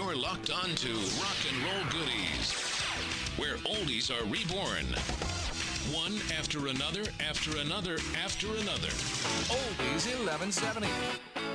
You're locked on to Rock and Roll Goodies, where oldies are reborn. One after another, after another, after another. Oldies 1170.